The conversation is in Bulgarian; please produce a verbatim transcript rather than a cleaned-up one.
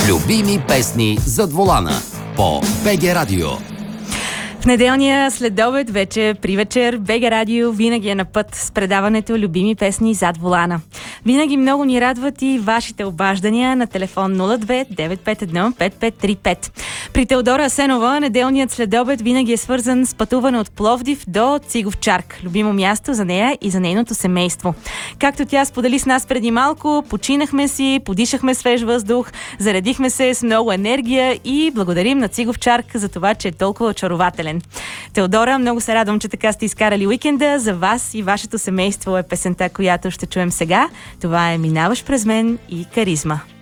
Любими песни зад волана по БГ Радио. В неделния следобед, вече при вечер, БГ Радио винаги е на път с предаването Любими песни зад волана. Винаги много ни радват и вашите обаждания на телефон нула две девет пет едно пет пет три пет. При Теодора Асенова неделният следобед винаги е свързан с пътуване от Пловдив до Циговчарк. Любимо място за нея и за нейното семейство. Както тя сподели с нас преди малко, починахме си, подишахме свеж въздух, заредихме се с много енергия и благодарим на Циговчарк за това, че е толкова очарователен. Теодора, много се радвам, че така сте изкарали уикенда. За вас и вашето семейство е песента, която ще чуем сега. Това е "Минаваш през мен" и "Каризма".